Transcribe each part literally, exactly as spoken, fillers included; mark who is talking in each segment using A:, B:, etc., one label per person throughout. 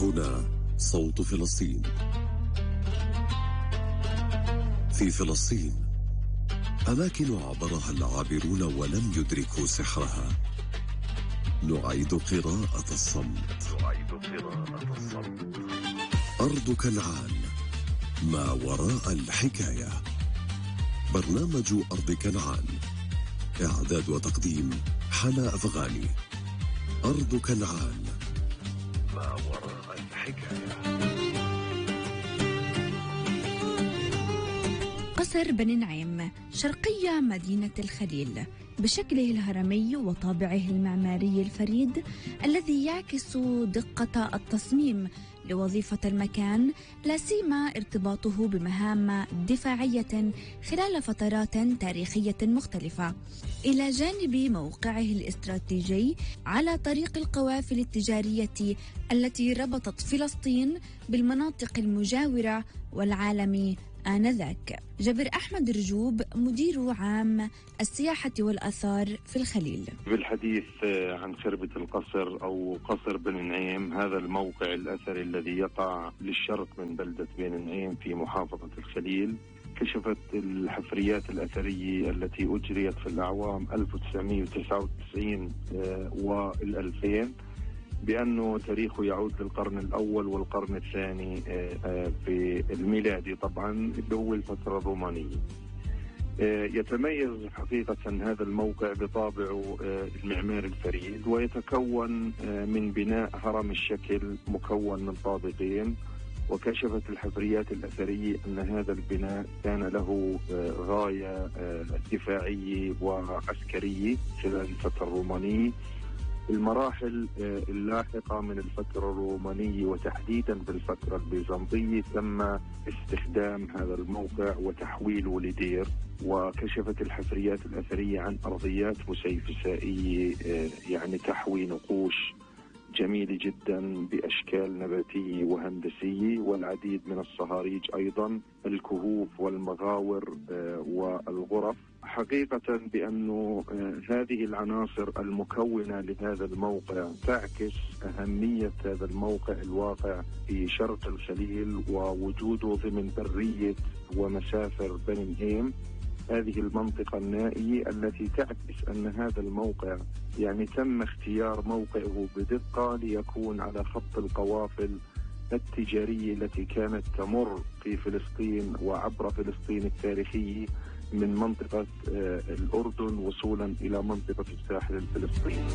A: هنا صوت فلسطين. في فلسطين أماكن عبرها العابرون ولم يدركوا سحرها. نعيد قراءة الصمت. نعيد قراءة الصمت. أرض كنعان، ما وراء الحكاية. برنامج أرض كنعان، إعداد وتقديم حلا أفغاني. أرض كنعان، ما وراء الحكاية.
B: قصر بني نعيم شرقية مدينة الخليل، بشكله الهرمي وطابعه المعماري الفريد الذي يعكس دقة التصميم لوظيفة المكان، لا سيما ارتباطه بمهام دفاعية خلال فترات تاريخية مختلفة، إلى جانب موقعه الاستراتيجي على طريق القوافل التجارية التي ربطت فلسطين بالمناطق المجاورة والعالم آنذاك. جابر أحمد رجوب مدير عام السياحة والآثار في الخليل.
C: بالحديث عن خربة القصر أو قصر بني نعيم، هذا الموقع الأثري الذي يقع للشرق من بلدة بني نعيم في محافظة الخليل، كشفت الحفريات الأثرية التي أجريت في الأعوام ألف وتسعمائة وتسعة وتسعين والألفين بأنه تاريخه يعود للقرن الأول والقرن الثاني في الميلادي، طبعا اللي هو الفترة الرومانية. يتميز حقيقة هذا الموقع بطابعه المعماري الفريد، ويتكون من بناء هرم الشكل مكون من طابقين. وكشفت الحفريات الأثرية أن هذا البناء كان له غاية دفاعية وعسكرية خلال الفترة الرومانية. المراحل اللاحقة من الفترة الرومانية وتحديدا بالفترة البيزنطية تم استخدام هذا الموقع وتحويله لدير. وكشفت الحفريات الأثرية عن أرضيات مسيفسائية يعني تحوي نقوش جميلة جدا بأشكال نباتية وهندسية، والعديد من الصهاريج أيضا، الكهوف والمغاور والغرف. حقيقة بأنه هذه العناصر المكونة لهذا الموقع تعكس أهمية هذا الموقع الواقع في شرق الخليل ووجوده ضمن برية ومسافر بني نعيم، هذه المنطقة النائية التي تعكس أن هذا الموقع يعني تم اختيار موقعه بدقة ليكون على خط القوافل التجارية التي كانت تمر في فلسطين وعبر فلسطين التاريخية من منطقة الأردن وصولا إلى منطقة الساحل الفلسطيني.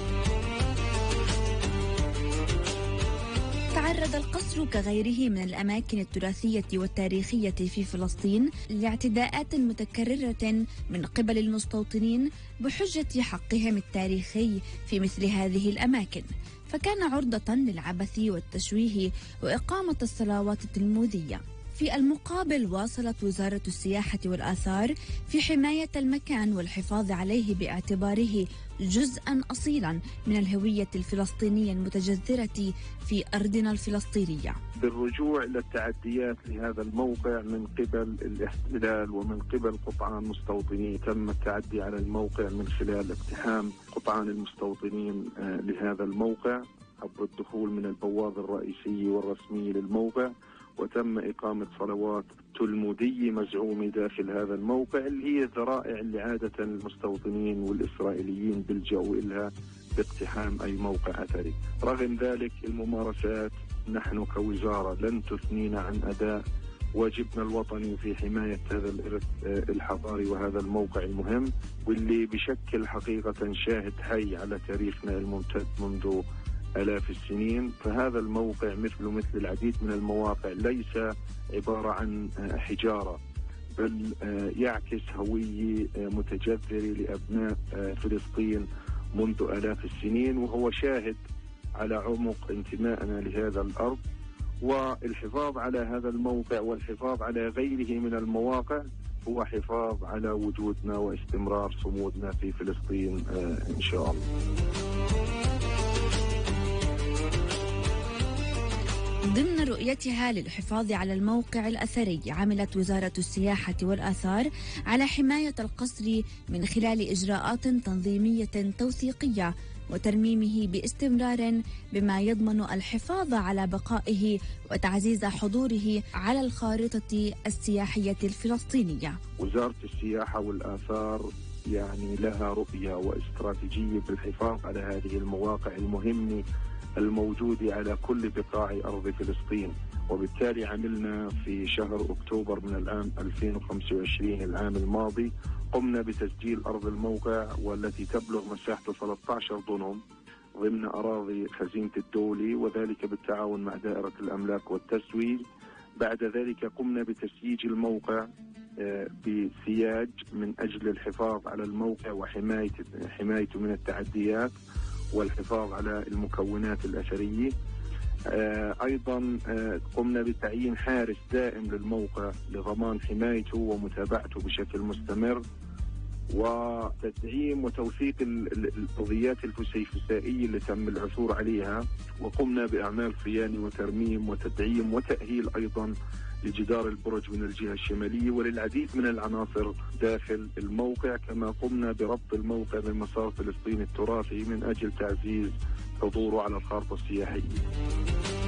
B: تعرض القصر كغيره من الأماكن التراثية والتاريخية في فلسطين لاعتداءات متكررة من قبل المستوطنين بحجة حقهم التاريخي في مثل هذه الأماكن، فكان عرضة للعبث والتشويه وإقامة الصلوات التلمودية. في المقابل واصلت وزارة السياحة والآثار في حماية المكان والحفاظ عليه باعتباره جزءاً أصيلاً من الهوية الفلسطينية المتجذرة في أرضنا الفلسطينية.
C: بالرجوع إلى التعديات لهذا الموقع من قبل الاحتلال ومن قبل قطعان مستوطنين، تم التعدي على الموقع من خلال اقتحام قطعان المستوطنين لهذا الموقع عبر الدخول من البوابة الرئيسية والرسمية للموقع، وتم إقامة صلوات تلمودية مزعومة داخل هذا الموقع، اللي هي الذرائع اللي عادة المستوطنين والإسرائيليين بيلجأوا إلها باقتحام أي موقع أثري. رغم ذلك الممارسات نحن كوزارة لن تثنينا عن أداء واجبنا الوطني في حماية هذا الإرث الحضاري وهذا الموقع المهم، واللي بشكل حقيقة شاهد حي على تاريخنا الممتد منذ آلاف السنين. فهذا الموقع مثله مثل العديد من المواقع ليس عبارة عن حجارة، بل يعكس هوية متجذرة لأبناء فلسطين منذ آلاف السنين، وهو شاهد على عمق انتمائنا لهذا الأرض. والحفاظ على هذا الموقع والحفاظ على غيره من المواقع هو حفاظ على وجودنا واستمرار صمودنا في فلسطين إن شاء الله.
B: ضمن رؤيتها للحفاظ على الموقع الأثري، عملت وزارة السياحة والآثار على حماية القصر من خلال إجراءات تنظيمية توثيقية وترميمه باستمرار، بما يضمن الحفاظ على بقائه وتعزيز حضوره على الخارطة السياحية الفلسطينية.
C: وزارة السياحة والآثار يعني لها رؤية واستراتيجية بالحفاظ على هذه المواقع المهمة الموجودة على كل بقاع أرض فلسطين، وبالتالي عملنا في شهر أكتوبر من العام ألفين وخمسة وعشرين العام الماضي قمنا بتسجيل أرض الموقع، والتي تبلغ مساحته ثلاثة عشر دونم ضمن أراضي خزينة الدولة، وذلك بالتعاون مع دائرة الأملاك والتسويق. بعد ذلك قمنا بتسييج الموقع بسياج من أجل الحفاظ على الموقع وحماية حمايته من التعديات والحفاظ على المكونات الأثرية. أيضا قمنا بتعيين حارس دائم للموقع لضمان حمايته ومتابعته بشكل مستمر، وتدعيم وتوثيق القضيات الفسيفسائية اللي تم العثور عليها. وقمنا بأعمال صيانة وترميم وتدعيم وتأهيل أيضا لجدار البرج من الجهة الشمالية وللعديد من العناصر داخل الموقع. كما قمنا بربط الموقع بمسار فلسطين التراثي من أجل تعزيز حضوره على الخارطة السياحية.